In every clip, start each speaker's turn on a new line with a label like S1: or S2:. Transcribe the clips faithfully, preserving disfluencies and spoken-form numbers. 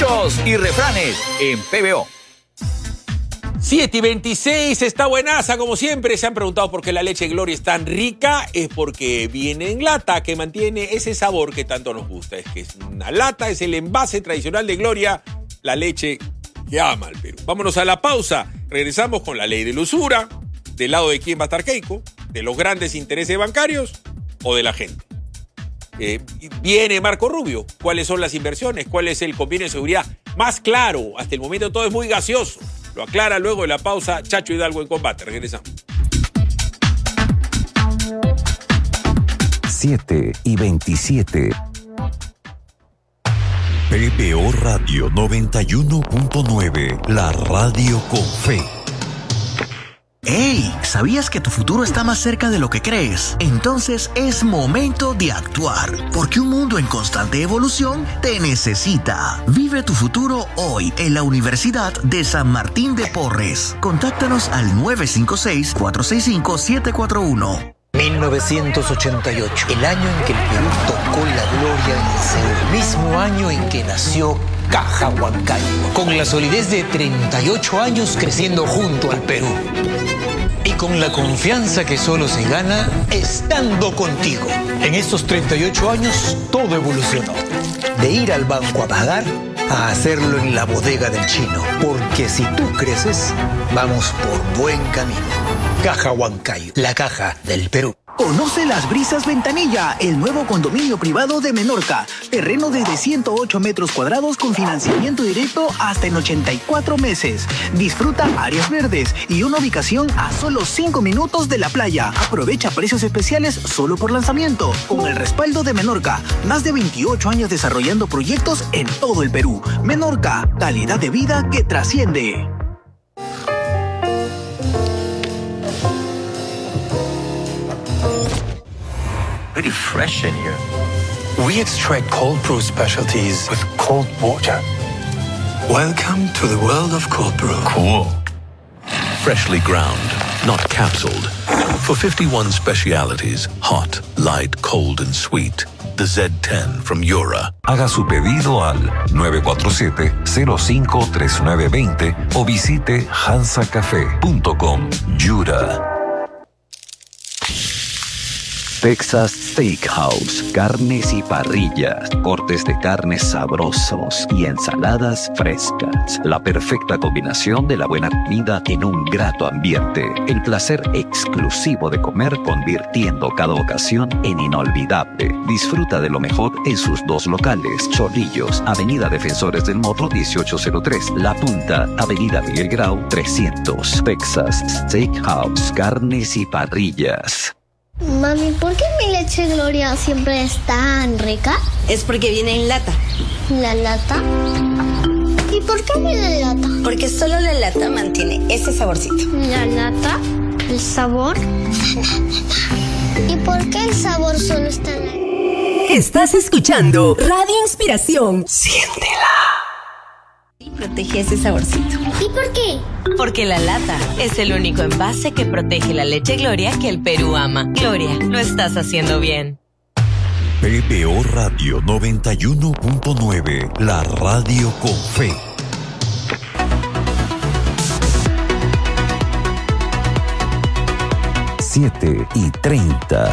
S1: Dichos y refranes en P B O.
S2: siete y veintiséis, está buenaza como siempre. Se han preguntado por qué la leche Gloria es tan rica. Es porque viene en lata, que mantiene ese sabor que tanto nos gusta. Es que es una lata, es el envase tradicional de Gloria, la leche que ama el Perú. Vámonos a la pausa. Regresamos con la ley de la usura. ¿Del lado de quién va a estar Keiko? ¿De los grandes intereses bancarios o de la gente? Eh, viene Marco Rubio. ¿Cuáles son las inversiones? ¿Cuál es el convenio de seguridad más claro? Hasta el momento todo es muy gaseoso. Lo aclara luego de la pausa Chacho Hidalgo en combate. Regresamos.
S3: siete y veintisiete. P B O Radio noventa y uno punto nueve, la radio con fe.
S4: ¡Hey! ¿Sabías que tu futuro está más cerca de lo que crees? Entonces es momento de actuar, porque un mundo en constante evolución te necesita. Vive tu futuro hoy en la Universidad de San Martín de Porres. Contáctanos al nueve cinco seis, cuatro seis cinco, siete cuatro uno.
S5: mil novecientos ochenta y ocho, el año en que el Perú tocó la gloria en el Seúl, mismo año en que nació Caja Huancayo, con la solidez de treinta y ocho años creciendo junto al Perú. Y con la confianza que solo se gana estando contigo. En estos treinta y ocho años todo evolucionó. De ir al banco a pagar a hacerlo en la bodega del chino. Porque si tú creces, vamos por buen camino. Caja Huancayo, la caja del Perú.
S6: Conoce Las Brisas Ventanilla, el nuevo condominio privado de Menorca. Terreno desde ciento ocho metros cuadrados con financiamiento directo hasta en ochenta y cuatro meses. Disfruta áreas verdes y una ubicación a solo cinco minutos de la playa. Aprovecha precios especiales solo por lanzamiento. Con el respaldo de Menorca, más de veintiocho años desarrollando proyectos en todo el Perú. Menorca, calidad de vida que trasciende.
S7: Pretty fresh in here. We extract cold brew specialties with cold water. Welcome to the world of cold brew.
S8: Cool. Freshly ground, not capsuled. For fifty-one specialities, hot, light, cold and sweet. The Z ten from Yura.
S3: Haga su pedido al nueve cuatro siete, cero cinco tres nueve dos cero o visite hansa café punto com. Yura. Texas Steakhouse, carnes y parrillas, cortes de carnes sabrosos y ensaladas frescas. La perfecta combinación de la buena comida en un grato ambiente. El placer exclusivo de comer convirtiendo cada ocasión en inolvidable. Disfruta de lo mejor en sus dos locales. Chorrillos, Avenida Defensores del Morro dieciocho cero tres. La Punta, Avenida Miguel Grau trescientos. Texas Steakhouse, carnes y parrillas.
S9: Mami, ¿por qué mi leche Gloria siempre es tan rica?
S10: Es porque viene en lata.
S9: ¿La lata? ¿Y por qué viene en lata?
S10: Porque solo la lata mantiene ese saborcito.
S9: ¿La lata? ¿El sabor? ¿Y por qué el sabor solo está en la...
S11: Estás escuchando Radio Inspiración.
S10: Siéntela. Y protege ese saborcito.
S9: ¿Y por qué?
S12: Porque la lata es el único envase que protege la leche Gloria que el Perú ama. Gloria, lo estás haciendo bien.
S3: P B O Radio noventa y uno punto nueve, la radio con fe. siete y treinta.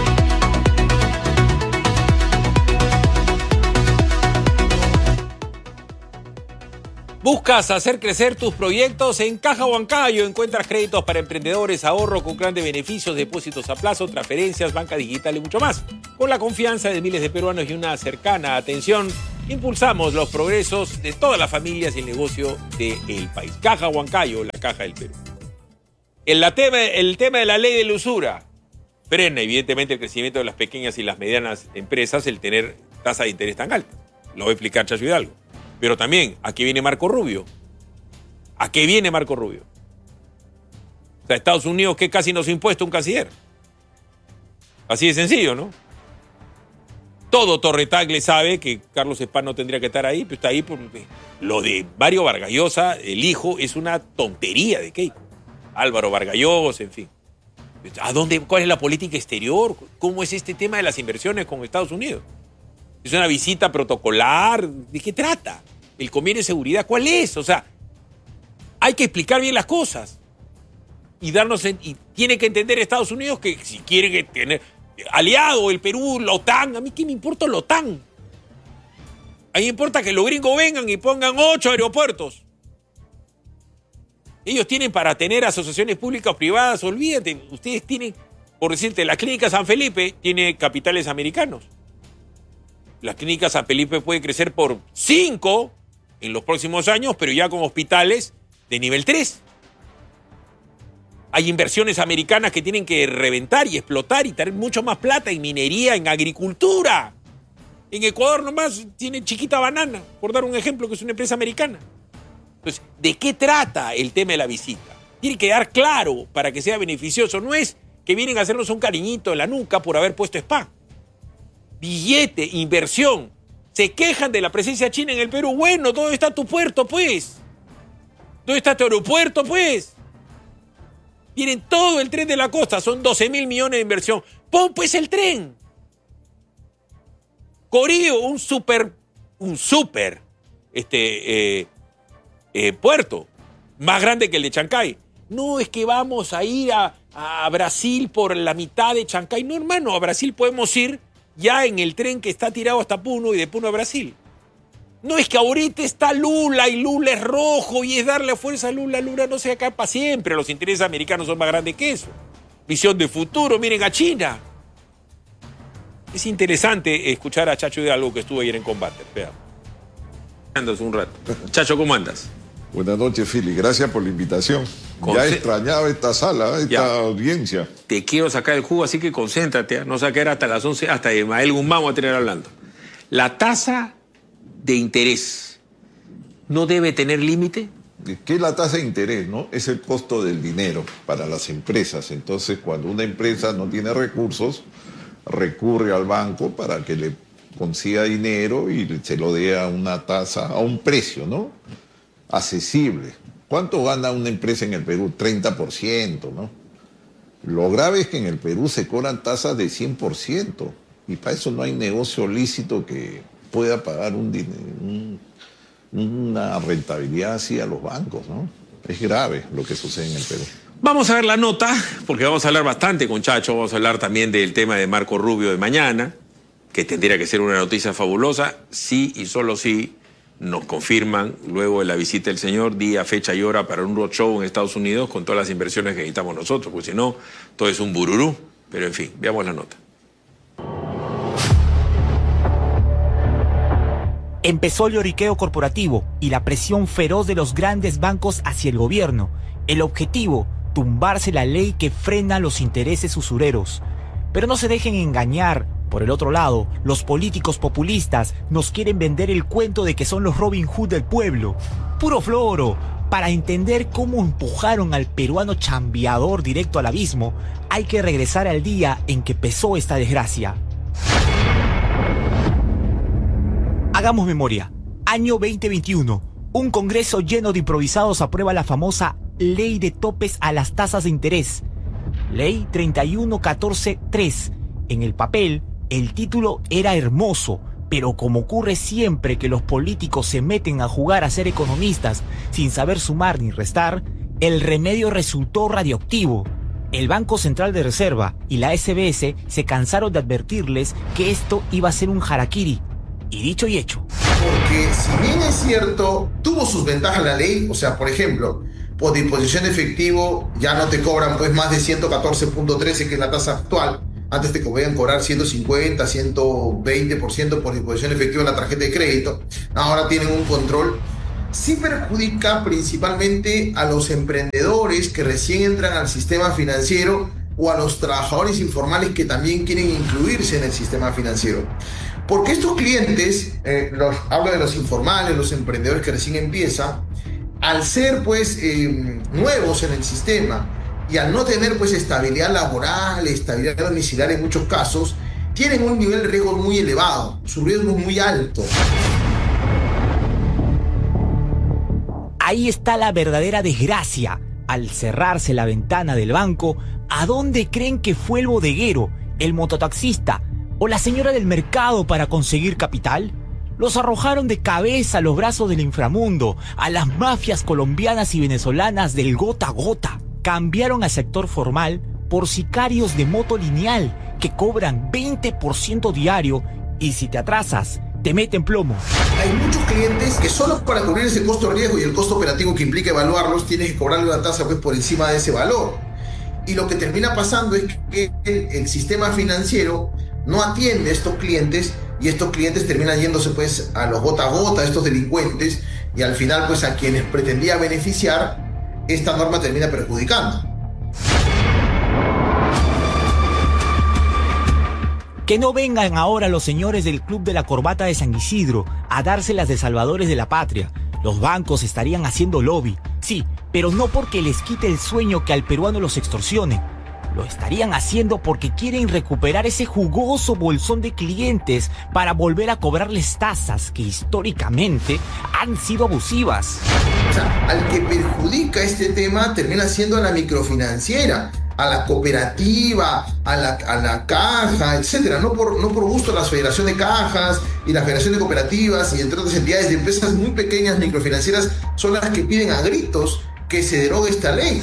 S2: ¿Buscas hacer crecer tus proyectos? En Caja Huancayo encuentras créditos para emprendedores, ahorro con grandes beneficios, depósitos a plazo, transferencias, banca digital y mucho más. Con la confianza de miles de peruanos y una cercana atención, impulsamos los progresos de todas las familias y el negocio del país. Caja Huancayo, la caja del Perú. El, la tema, el tema de la ley de la usura frena evidentemente el crecimiento de las pequeñas y las medianas empresas el tener tasa de interés tan alta. Lo va a explicar Chacho Hidalgo. Pero también, ¿a qué viene Marco Rubio? ¿A qué viene Marco Rubio? O sea, Estados Unidos, ¿qué casi nos ha impuesto un canciller? Así de sencillo, ¿no? Todo Torretagle sabe que Carlos Spahn no tendría que estar ahí, pero está ahí porque lo de Mario Vargas Llosa, el hijo, es una tontería de Keiko. Álvaro Vargas Llosa, en fin. ¿A dónde, cuál es la política exterior? ¿Cómo es este tema de las inversiones con Estados Unidos? ¿Es una visita protocolar? ¿De qué trata? el convenio de seguridad, ¿cuál es? O sea, hay que explicar bien las cosas. Y darnos en, y tiene que entender Estados Unidos que si quiere tener aliado el Perú, la OTAN, a mí qué me importa la OTAN. A mí me importa que los gringos vengan y pongan ocho aeropuertos. Ellos tienen para tener asociaciones públicas o privadas, olvídate, ustedes tienen, por decirte, la Clínica San Felipe tiene capitales americanos. La Clínica San Felipe puede crecer por cinco en los próximos años, pero ya con hospitales de nivel tres. Hay inversiones americanas que tienen que reventar y explotar y tener mucho más plata en minería, en agricultura. En Ecuador nomás tiene Chiquita Banana, por dar un ejemplo, que es una empresa americana. Entonces, ¿de qué trata el tema de la visita? Tiene que quedar claro para que sea beneficioso. No es que vienen a hacernos un cariñito en la nuca por haber puesto spa. Billete, inversión. Se quejan de la presencia china en el Perú. Bueno, ¿dónde está tu puerto, pues? ¿Dónde está tu aeropuerto, pues? Tienen todo el tren de la costa. Son doce mil millones de inversión. Pon, pues, el tren. Corío, un super, un super, este, eh, eh, puerto, más grande que el de Chancay. No, es que vamos a ir a, a Brasil por la mitad de Chancay. No, hermano, a Brasil podemos ir ya en el tren que está tirado hasta Puno y de Puno a Brasil. No, es que ahorita está Lula y Lula es rojo y es darle fuerza a Lula. Lula no se acaba para siempre. Los intereses americanos son más grandes que eso. Visión de futuro, miren a China. Es interesante escuchar a Chacho de algo que estuvo ayer en combate. Veamos. Andas un rato. Chacho, ¿cómo andas?
S13: Buenas noches, Philly. Gracias por la invitación.
S2: Conce-
S13: ya extrañaba esta sala, esta
S2: ya.
S13: audiencia.
S2: Te quiero sacar el jugo, así que concéntrate. ¿eh? No sacar hasta las once, hasta Ismael Guzmán vamos a tener hablando. La tasa de interés no debe tener límite.
S13: ¿Qué es la tasa de interés? ¿No? Es el costo del dinero para las empresas. Entonces, cuando una empresa no tiene recursos, recurre al banco para que le consiga dinero y se lo dé a una tasa, a un precio, ¿no? Accesible. ¿Cuánto gana una empresa en el Perú? treinta por ciento, ¿no? Lo grave es que en el Perú se cobran tasas de cien por ciento y para eso no hay negocio lícito que pueda pagar un, un, una rentabilidad así a los bancos, ¿no? Es grave lo que sucede en el Perú.
S2: Vamos a ver la nota, porque vamos a hablar bastante con Chacho, vamos a hablar también del tema de Marco Rubio de mañana, que tendría que ser una noticia fabulosa, sí y solo sí nos confirman luego de la visita del señor, día, fecha y hora para un roadshow en Estados Unidos con todas las inversiones que necesitamos nosotros, porque si no, todo es un bururú. Pero en fin, veamos la nota.
S14: Empezó el lloriqueo corporativo y la presión feroz de los grandes bancos hacia el gobierno. El objetivo, tumbarse la ley que frena los intereses usureros. Pero no se dejen engañar. Por el otro lado, los políticos populistas nos quieren vender el cuento de que son los Robin Hood del pueblo. Puro floro. Para entender cómo empujaron al peruano chambeador directo al abismo, hay que regresar al día en que empezó esta desgracia. Hagamos memoria. Año veinte veintiuno. Un congreso lleno de improvisados aprueba la famosa Ley de Topes a las Tasas de Interés. Ley treinta y uno catorce tres. En el papel, el título era hermoso, pero como ocurre siempre que los políticos se meten a jugar a ser economistas sin saber sumar ni restar, el remedio resultó radioactivo. El Banco Central de Reserva y la S B S se cansaron de advertirles que esto iba a ser un harakiri. Y dicho y hecho.
S15: Porque si bien es cierto, tuvo sus ventajas la ley, o sea, por ejemplo, por disposición de efectivo ya no te cobran pues más de ciento catorce punto trece, que es la tasa actual. Antes te podían cobrar ciento cincuenta, ciento veinte por ciento por disposición efectiva en la tarjeta de crédito. Ahora tienen un control. Sí perjudica principalmente a los emprendedores que recién entran al sistema financiero o a los trabajadores informales que también quieren incluirse en el sistema financiero. Porque estos clientes, eh, los, hablo de los informales, los emprendedores que recién empiezan, al ser pues eh, nuevos en el sistema, y al no tener pues estabilidad laboral, estabilidad domiciliaria en muchos casos, tienen un nivel de riesgo muy elevado, su riesgo es muy alto.
S14: Ahí está la verdadera desgracia. Al cerrarse la ventana del banco, ¿a dónde creen que fue el bodeguero, el mototaxista o la señora del mercado para conseguir capital? Los arrojaron de cabeza a los brazos del inframundo, a las mafias colombianas y venezolanas del gota a gota. Cambiaron al sector formal por sicarios de moto lineal que cobran veinte por ciento diario y si te atrasas, te meten plomo.
S15: Hay muchos clientes que solo para cubrir ese costo riesgo y el costo operativo que implica evaluarlos, tienes que cobrarle una tasa pues, por encima de ese valor. Y lo que termina pasando es que el, el sistema financiero no atiende a estos clientes y estos clientes terminan yéndose pues a los gota a gota, a estos delincuentes, y al final pues a quienes pretendía beneficiar, esta norma termina perjudicando.
S14: Que no vengan ahora los señores del Club de la Corbata de San Isidro a dárselas de salvadores de la patria. Los bancos estarían haciendo lobby, sí, pero no porque les quite el sueño que al peruano los extorsione. Lo estarían haciendo porque quieren recuperar ese jugoso bolsón de clientes para volver a cobrarles tasas que históricamente han sido abusivas.
S15: O sea, al que perjudica este tema termina siendo a la microfinanciera, a la cooperativa, a la, a la caja, etcétera. No por, no por gusto las federaciones de cajas y la federación de cooperativas y entre otras entidades de empresas muy pequeñas microfinancieras son las que piden a gritos que se derogue esta ley.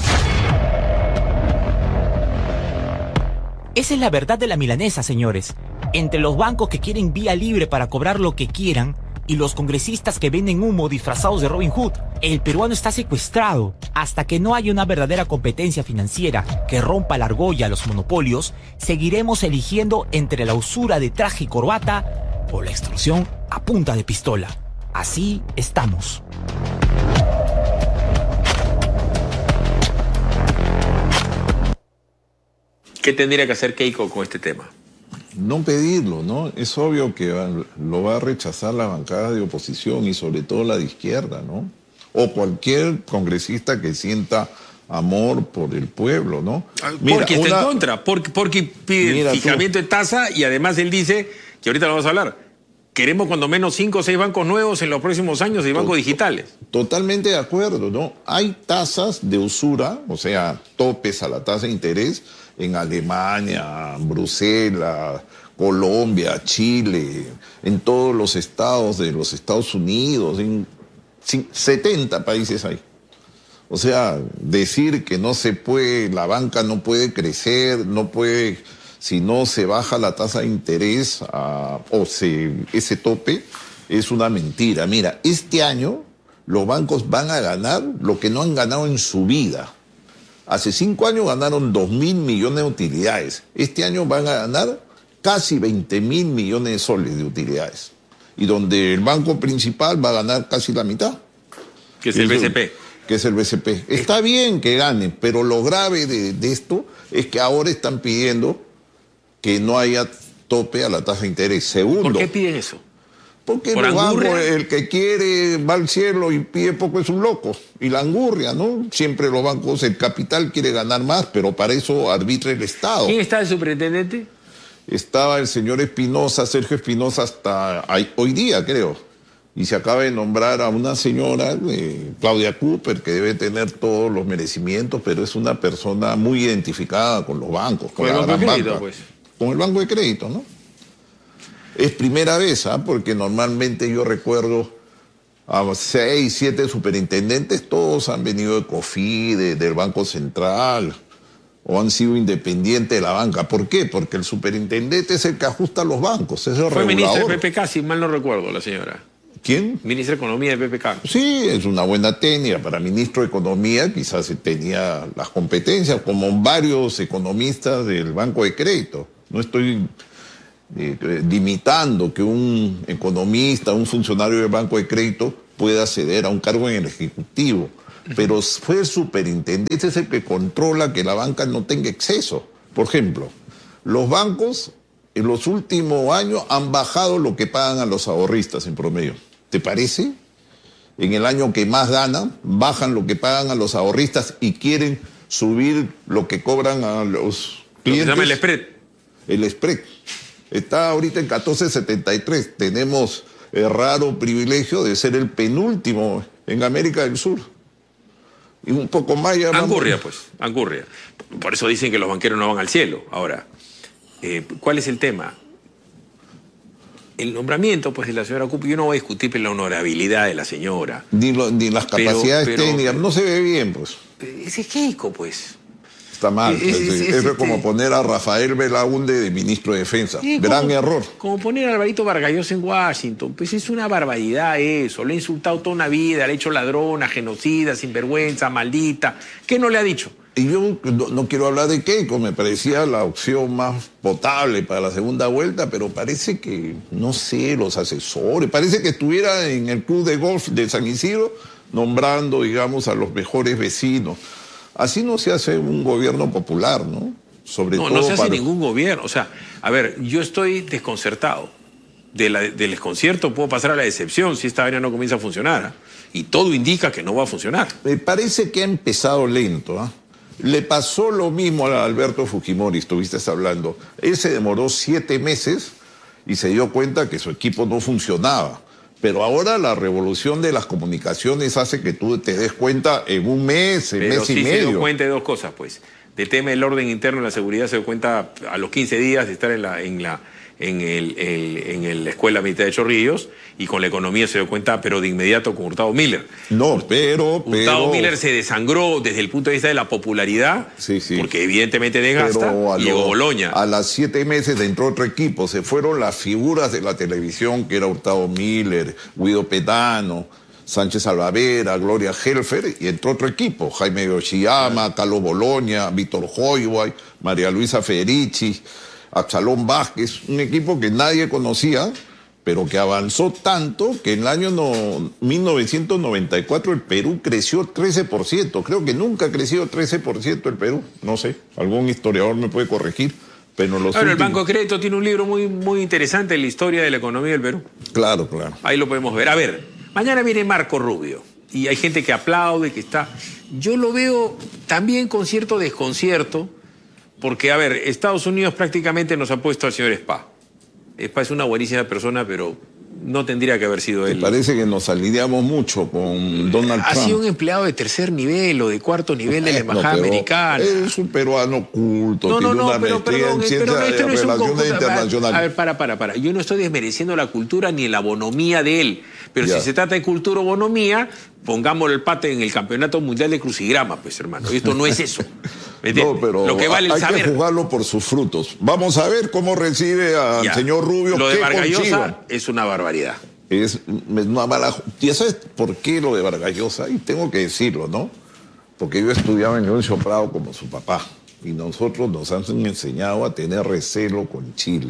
S14: Esa es la verdad de la milanesa, señores. Entre los bancos que quieren vía libre para cobrar lo que quieran y los congresistas que venden humo disfrazados de Robin Hood, el peruano está secuestrado. Hasta que no haya una verdadera competencia financiera que rompa la argolla a los monopolios, seguiremos eligiendo entre la usura de traje y corbata o la extorsión a punta de pistola. Así estamos.
S2: ¿Qué tendría que hacer Keiko con este tema?
S13: No pedirlo, ¿no? Es obvio que va, lo va a rechazar la bancada de oposición y sobre todo la de izquierda, ¿no? O cualquier congresista que sienta amor por el pueblo, ¿no?
S2: Mira, porque está una... en contra, porque, porque pide Mira, fijamiento tú... de tasa y además él dice, que ahorita lo vamos a hablar, queremos cuando menos cinco o seis bancos nuevos en los próximos años y bancos digitales.
S13: Totalmente de acuerdo, ¿no? Hay tasas de usura, o sea, topes a la tasa de interés, en Alemania, Bruselas, Colombia, Chile, en todos los estados de los Estados Unidos, en setenta países hay. O sea, decir que no se puede, la banca no puede crecer, no puede, si no se baja la tasa de interés a, o se, ese tope, es una mentira. Mira, este año los bancos van a ganar lo que no han ganado en su vida. Hace cinco años ganaron dos mil millones de utilidades. Este año van a ganar casi veinte mil millones de soles de utilidades. Y donde el banco principal va a ganar casi la mitad.
S2: Que es el B C P.
S13: Que es el B C P. Está bien que gane, pero lo grave de, de esto es que ahora están pidiendo que no haya tope a la tasa de interés. Segundo.
S2: ¿Por qué piden eso?
S13: Porque los bancos, el que quiere va al cielo y pide poco es un loco. Y la angurria, ¿no? Siempre los bancos, el capital quiere ganar más, pero para eso arbitra el Estado.
S2: ¿Quién está de superintendente?
S13: Estaba el señor Espinosa, Sergio Espinosa, hasta hoy día, creo. Y se acaba de nombrar a una señora, eh, Claudia Cooper, que debe tener todos los merecimientos, pero es una persona muy identificada con los bancos.
S2: Con, con el banco de crédito, banca, pues.
S13: Con el banco de crédito, ¿no? Es primera vez, ¿ah? Porque normalmente yo recuerdo a seis, siete superintendentes, todos han venido de COFIDE, del Banco Central, o han sido independientes de la banca. ¿Por qué? Porque el superintendente es el que ajusta los bancos, es el
S2: Fue
S13: regulador.
S2: Ministra de P P K, si mal no recuerdo, la señora.
S13: ¿Quién?
S2: Ministra de Economía de P P K.
S13: Sí, es una buena técnica. Para ministro de Economía quizás tenía las competencias, como varios economistas del Banco de Crédito. No estoy eh, limitando que un economista, un funcionario del Banco de Crédito pueda acceder a un cargo en el Ejecutivo. Pero fue el superintendente, es el que controla que la banca no tenga exceso. Por ejemplo, los bancos en los últimos años han bajado lo que pagan a los ahorristas en promedio. ¿Te parece? En el año que más ganan, bajan lo que pagan a los ahorristas y quieren subir lo que cobran a los clientes.
S2: Lo que se llama el spread.
S13: El spread. Está ahorita en catorce setenta y tres. Tenemos el raro privilegio de ser el penúltimo en América del Sur. Y un poco más ya...
S2: Angurria,
S13: vamos...
S2: pues, angurria. Por eso dicen que los banqueros no van al cielo. Ahora, eh, ¿cuál es el tema? el nombramiento pues, de la señora Cupo, yo no voy a discutir la honorabilidad de la señora.
S13: Ni, lo, ni las capacidades
S2: pero, pero,
S13: técnicas, no se ve bien, pues.
S2: Ese es Keiko, pues.
S13: Está mal.
S2: Es,
S13: pues,
S2: es, es,
S13: eso es
S2: este...
S13: como poner a Rafael Belaúnde de ministro de Defensa.
S2: Sí,
S13: Gran
S2: como,
S13: error.
S2: Como poner a Alvarito Vargallosa en Washington. Pues es una barbaridad eso. Le ha insultado toda una vida, le ha hecho ladrona, genocida, sinvergüenza, maldita. ¿Qué no le ha dicho?
S13: Y yo no, no quiero hablar de Keiko, me parecía la opción más potable para la segunda vuelta, pero parece que, no sé, los asesores, parece que estuviera en el club de golf de San Isidro nombrando, digamos, a los mejores vecinos. Así no se hace un gobierno popular, ¿no? Sobre
S2: no,
S13: todo
S2: no se hace
S13: para...
S2: ningún gobierno. O sea, a ver, yo estoy desconcertado. De la, del desconcierto puedo pasar a la decepción si esta vaina no comienza a funcionar. ¿eh? Y todo indica que no va a funcionar.
S13: Me parece que ha empezado lento, ¿ah? ¿eh? Le pasó lo mismo a Alberto Fujimori, estuviste hablando. Él se demoró siete meses y se dio cuenta que su equipo no funcionaba. Pero ahora la revolución de las comunicaciones hace que tú te des cuenta en un mes, en
S2: Pero
S13: mes
S2: sí
S13: y
S2: se
S13: medio.
S2: dio cuenta de dos cosas, pues. Del tema del orden interno y la seguridad se dio cuenta a los quince días de estar en la, en la, en el, el, en el- la Escuela Militar de Chorrillos, y con la economía se dio cuenta, pero de inmediato con Hurtado Miller.
S13: No, pero...
S2: Hurtado
S13: pero...
S2: Miller se desangró desde el punto de vista de la popularidad,
S13: Sí, sí.
S2: porque evidentemente desgasta,
S13: Pero a
S2: y llegó
S13: lo-
S2: Boloña.
S13: A las siete meses entró otro equipo. Se fueron las figuras de la televisión, que era Hurtado Miller, Guido Petano, Sánchez Salvavera, Gloria Helfer, y entró otro equipo. Jaime Yoshiyama, Carlos Boloña, Víctor Hoyguay, María Luisa Federici, Absalón Vázquez. Un equipo que nadie conocía, pero que avanzó tanto que en el año no, mil novecientos noventa y cuatro el Perú creció trece por ciento. Creo que nunca ha crecido trece por ciento el Perú. No sé, algún historiador me puede corregir. Pero los
S2: Bueno, el
S13: últimos-
S2: Banco de Crédito tiene un libro muy, muy interesante en la historia de la economía del Perú.
S13: Claro, claro.
S2: Ahí lo podemos ver. A ver, mañana viene Marco Rubio y hay gente que aplaude, que está... Yo lo veo también con cierto desconcierto, porque, a ver, Estados Unidos prácticamente nos ha puesto al señor Spa. Spa es una buenísima persona, pero no tendría que haber sido
S13: Me
S2: él.
S13: parece que nos alineamos mucho con Donald
S2: Ha
S13: Trump.
S2: sido un empleado de tercer nivel o de cuarto nivel de la
S13: Bueno,
S2: embajada
S13: pero
S2: americana.
S13: Es un peruano culto,
S2: No, no,
S13: tiene
S2: no,
S13: una
S2: pero
S13: maestría
S2: perdón,
S13: en
S2: eh,
S13: ciencia
S2: pero esto no
S13: de
S2: es un
S13: relaciones
S2: conjunto.
S13: internacionales.
S2: A ver, para, para, para. Yo no estoy desmereciendo la cultura ni la bonomía de él. Pero
S13: Ya.
S2: si se trata de cultura o bonomía, pongámosle el pate en el Campeonato Mundial de Crucigrama, pues, hermano. Y esto no es eso. ¿Me entiendes?
S13: No, pero
S2: Lo que vale
S13: hay
S2: es saber.
S13: que jugarlo por sus frutos. Vamos a ver cómo recibe al
S2: Ya.
S13: señor Rubio.
S2: Lo de
S13: qué
S2: Vargallosa
S13: consiga.
S2: es una barbaridad.
S13: Es es una mala... ¿Ya sabes por qué lo de Vargallosa? Y tengo que decirlo, ¿no? Porque yo estudiaba en Leoncio Prado como su papá. Y nosotros nos han enseñado a tener recelo con Chile.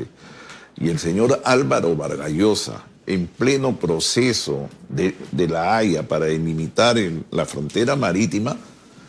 S13: Y el señor Álvaro Vargallosa, en pleno proceso de, de la Haya para delimitar el- la frontera marítima,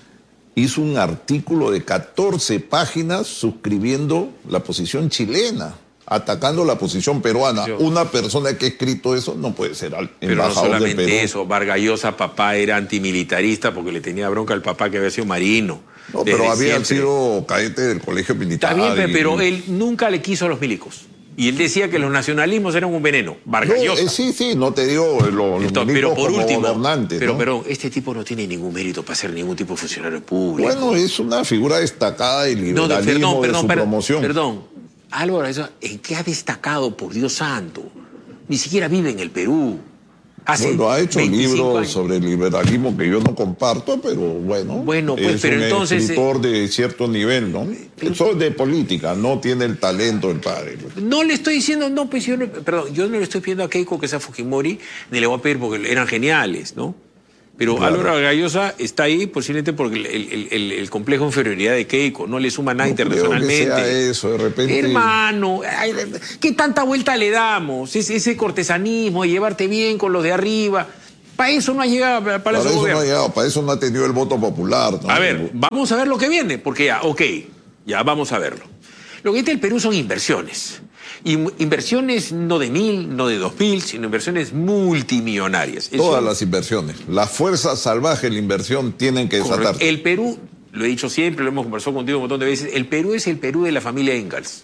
S13: hizo un artículo de catorce páginas suscribiendo la posición chilena, atacando la posición peruana.
S2: Yo-
S13: Una persona que ha escrito eso no puede ser al-
S2: Pero no
S13: embajador del Perú.
S2: solamente eso. Vargallosa, papá, era antimilitarista porque le tenía bronca al papá que había sido marino.
S13: No, pero
S2: desde
S13: había
S2: siempre.
S13: sido cadete del colegio militar.
S2: Está bien, pe-
S13: y-
S2: pero él nunca le quiso a los milicos. Y él decía que los nacionalismos eran un veneno. Vargallosa.
S13: No, eh, sí, sí, no te digo los, los
S2: Entonces,
S13: milicos
S2: pero por
S13: como
S2: último,
S13: gobernantes,
S2: pero
S13: ¿no?
S2: perdón, este tipo no tiene ningún mérito para ser ningún tipo de funcionario público.
S13: Bueno, es una figura destacada del
S2: No, de-
S13: liberalismo
S2: perdón,
S13: de
S2: perdón,
S13: su
S2: per-
S13: promoción.
S2: perdón. Álvaro, eso, ¿en qué ha destacado, por Dios santo? Ni siquiera vive en el Perú. Hace
S13: Bueno, ha hecho
S2: veinticinco
S13: libros
S2: años.
S13: sobre el liberalismo que yo no comparto, pero bueno,
S2: Bueno, pues,
S13: es
S2: pero
S13: un
S2: entonces,
S13: escritor de cierto nivel, ¿no? Eso es de política, no tiene el talento del padre. pues.
S2: No le estoy diciendo, no, pues yo no, perdón, yo no le estoy pidiendo a Keiko que sea Fujimori, ni le voy a pedir porque eran geniales, ¿no? Pero
S13: Claro.
S2: Álvaro Vargallosa está ahí posiblemente porque el, el- el- el complejo de inferioridad de Keiko no le suma nada
S13: No creo que
S2: internacionalmente.
S13: sea eso, de repente.
S2: Hermano, ay, ¿qué tanta vuelta le damos? Ese, ese cortesanismo, de llevarte bien con los de arriba. Para eso no ha llegado al
S13: Para
S2: Palacio de
S13: eso no
S2: Gobierno.
S13: ha llegado, para eso no ha tenido el voto popular, ¿no?
S2: A ver, vamos a ver lo que viene, porque ya, ok, ya vamos a verlo. Lo que viene del Perú son inversiones. Y mu- inversiones no de mil, no de dos mil, sino inversiones multimillonarias. Eso-
S13: Todas las inversiones. Las fuerzas salvajes de la inversión tienen que
S2: Correcto.
S13: desatarse.
S2: El Perú, lo he dicho siempre, lo hemos conversado contigo un montón de veces, el Perú es el Perú de la familia Ingalls.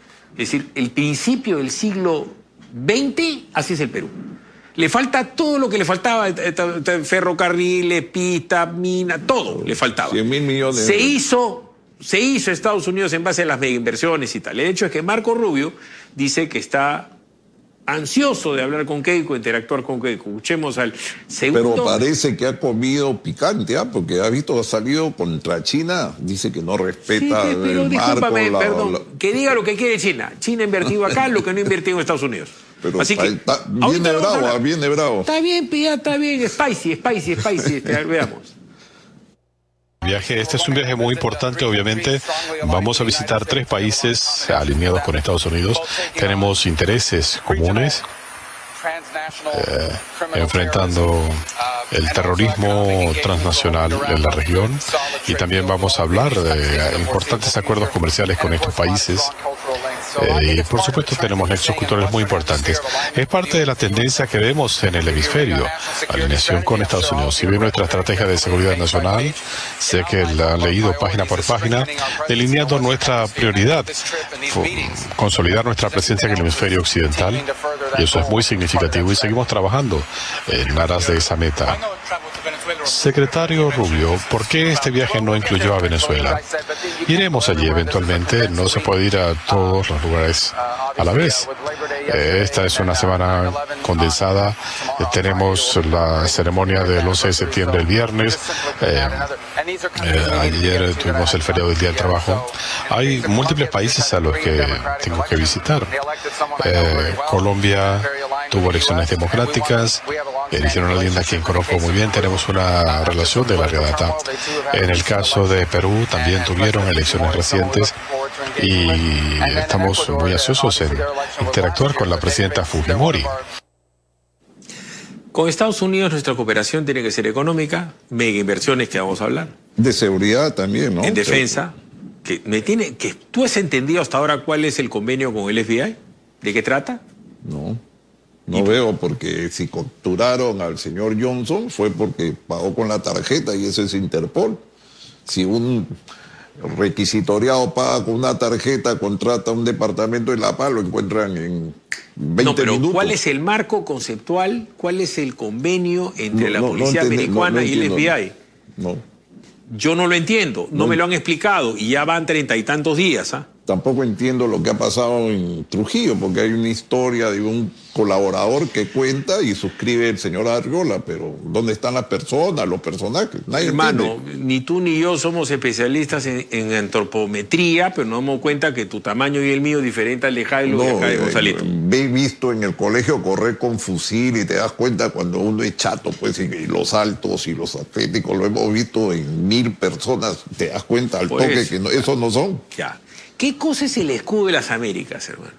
S2: Es decir, el principio del siglo veinte, así es el Perú. Le falta todo lo que le faltaba, eh, eh, eh, ferrocarriles, pista, mina, todo le faltaba.
S13: cien mil millones.
S2: Se hizo, se hizo Estados Unidos en base a las mega inversiones y tal. El hecho es que Marco Rubio dice que está ansioso de hablar con Keiko, interactuar con Keiko. Escuchemos al segundo.
S13: Pero parece que ha comido picante, ¿ah? Porque ha visto, ha salido contra China, dice que no respeta
S2: Sí, pero
S13: el
S2: discúlpame,
S13: marco. La,
S2: perdón,
S13: la...
S2: que diga lo que quiere China. China ha invertido acá lo que no ha invertido en Estados Unidos.
S13: Pero
S2: Así
S13: está,
S2: que,
S13: está, viene bravo, viene bravo.
S2: Está bien, Pía, está bien, spicy, spicy, spicy. Este, veamos.
S16: Viaje, este es un viaje muy importante, obviamente. Vamos a visitar tres países alineados con Estados Unidos. Tenemos intereses comunes, eh, enfrentando el terrorismo transnacional en la región, y también vamos a hablar de importantes acuerdos comerciales con estos países. Eh, y por supuesto tenemos nexos culturales muy importantes. Es parte de la tendencia que vemos en el hemisferio, alineación con Estados Unidos. Si ve nuestra estrategia de seguridad nacional, sé que la han leído página por página, delineando nuestra prioridad, consolidar nuestra presencia en el hemisferio occidental, y eso es muy significativo, y seguimos trabajando en aras de esa meta. Secretario Rubio, ¿por qué este viaje no incluyó a Venezuela? Iremos allí eventualmente, no se puede ir a todos los lugares a la vez. Eh, esta es una semana condensada, eh, tenemos la ceremonia del once de septiembre el viernes, eh, eh, ayer tuvimos el feriado del Día del Trabajo. Hay múltiples países a los que tengo que visitar. Eh, Colombia tuvo elecciones democráticas, eligieron a alguien a quien conozco muy bien, tenemos una relación de larga data. En el caso de Perú también tuvieron elecciones recientes y estamos muy ansiosos en interactuar con la presidenta Fujimori.
S2: Con Estados Unidos nuestra cooperación tiene que ser económica, mega inversiones que vamos a hablar.
S13: De seguridad también, ¿no?
S2: En defensa. Que me tiene, que ¿tú has entendido hasta ahora cuál es el convenio con el F B I? ¿De qué trata?
S13: No. No veo, porque si capturaron al señor Johnson fue porque pagó con la tarjeta y eso es Interpol. Si un requisitoriado paga con una tarjeta, contrata un departamento de La Paz, lo encuentran en veinte
S2: no, pero
S13: minutos.
S2: ¿cuál es el marco conceptual? ¿Cuál es el convenio entre
S13: No,
S2: la
S13: no,
S2: policía
S13: no entiende,
S2: americana
S13: no, no
S2: y el
S13: entiendo,
S2: F B I?
S13: No.
S2: Yo no lo entiendo, no,
S13: No.
S2: me lo han explicado y ya van treinta y tantos días. ¿ah?
S13: Tampoco entiendo lo que ha pasado en Trujillo, porque hay una historia de un colaborador que cuenta y suscribe el señor Arriola, pero ¿dónde están las personas, los personajes? Nadie
S2: Hermano,
S13: entiende.
S2: ni tú ni yo somos especialistas en, en antropometría, pero nos damos cuenta que tu tamaño y el mío es diferente al de Jairo y acá de
S13: eh,
S2: Gonzalito.
S13: Ve visto en el colegio correr con fusil y te das cuenta cuando uno es chato, pues, y, y los altos y los atléticos, lo hemos visto en mil personas, te das cuenta al
S2: Pues,
S13: toque que no, esos no son.
S2: Ya. ¿Qué cosa es el escudo de las Américas, hermano?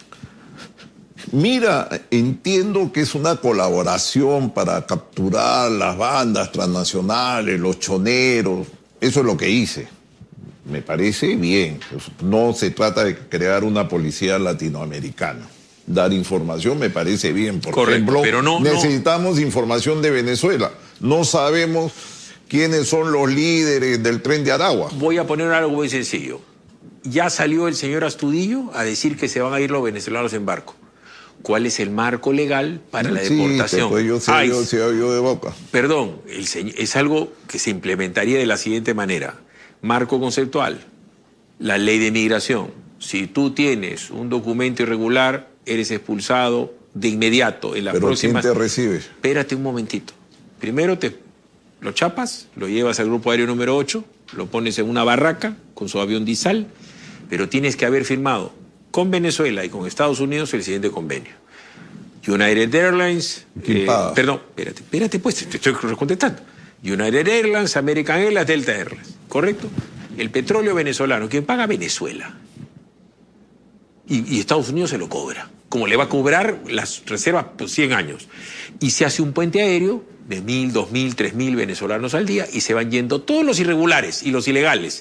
S13: Mira, entiendo que es una colaboración para capturar las bandas transnacionales, los choneros. Eso es lo que hice. Me parece bien. No se trata de crear una policía latinoamericana. Dar información me parece bien. Por
S2: Correcto,
S13: ejemplo,
S2: pero no-
S13: necesitamos información de Venezuela. No sabemos quiénes son los líderes del Tren de Aragua.
S2: Voy a poner algo muy sencillo. Ya salió el señor Astudillo a decir que se van a ir los venezolanos en barco. ¿Cuál es el marco legal para la
S13: Sí,
S2: deportación?
S13: pues yo sé,
S2: Ay,
S13: yo sé, yo de boca.
S2: Perdón, el señor- es algo que se implementaría de la siguiente manera. Marco conceptual, la ley de migración. Si tú tienes un documento irregular, eres expulsado de inmediato. En la
S13: Pero
S2: próxima...
S13: ¿quién te recibe?
S2: Espérate un momentito. Primero te lo chapas, lo llevas al grupo aéreo número ocho, lo pones en una barraca con su avión Disal, pero tienes que haber firmado con Venezuela y con Estados Unidos el siguiente convenio. United Airlines, eh, perdón, espérate, espérate pues, te estoy contestando. United Airlines, American Airlines, Delta Airlines, ¿correcto? El petróleo venezolano, ¿quién paga? Venezuela. Y, y Estados Unidos se lo cobra, como le va a cobrar las reservas por cien años. Y se hace un puente aéreo de mil, dos mil, tres mil venezolanos al día y se van yendo todos los irregulares y los ilegales